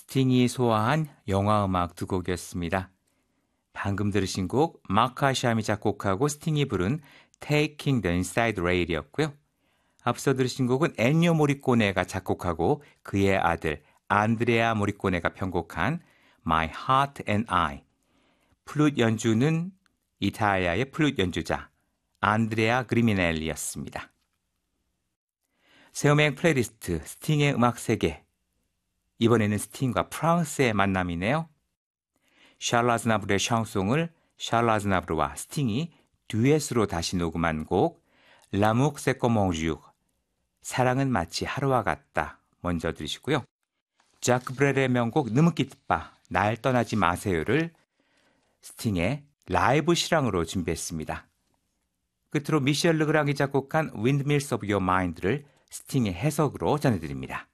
스팅이 소화한 영화음악 두 곡이었습니다. 방금 들으신 곡 마크 아샴이 작곡하고 스팅이 부른 Taking the Inside Rail이었고요. 앞서 들으신 곡은 엔뇨 모리꼬네가 작곡하고 그의 아들 안드레아 모리꼬네가 편곡한 My Heart and I. 플룻 연주는 이탈리아의 플룻 연주자 안드레아 그리미넬리였습니다. 세우맹 플레이리스트 스팅의 음악 세계. 이번에는 스팅과 프랑스의 만남이네요. 샬르 아즈나브르의 샹송을 샬르 아즈나브르와 스팅이 듀엣으로 다시 녹음한 곡 L'amour c'est comme un jour. 사랑은 마치 하루와 같다. 먼저 들으시고요. 자크 브렐의 명곡 느무끼뜨빠 날 떠나지 마세요를 스팅의 라이브 실황으로 준비했습니다. 끝으로 미셸 르그랑이 작곡한 Windmills of Your Mind를 스팅의 해석으로 전해드립니다.